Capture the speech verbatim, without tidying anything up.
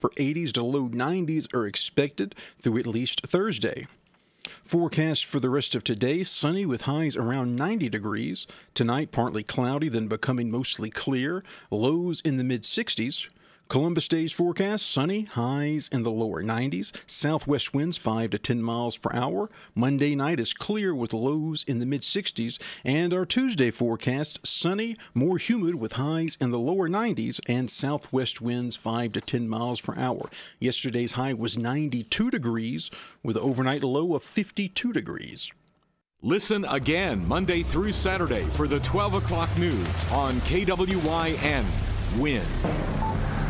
For eighties to low nineties are expected through at least Thursday. Forecast for the rest of today, sunny with highs around ninety degrees. Tonight, partly cloudy, then becoming mostly clear. Lows in the mid-sixties. Columbus Day's forecast, sunny, highs in the lower nineties. Southwest winds five to ten miles per hour. Monday night is clear with lows in the mid-sixties. And our Tuesday forecast, sunny, more humid with highs in the lower nineties and southwest winds five to ten miles per hour. Yesterday's high was ninety-two degrees with an overnight low of fifty-two degrees. Listen again Monday through Saturday for the twelve o'clock news on K W Y N. Win.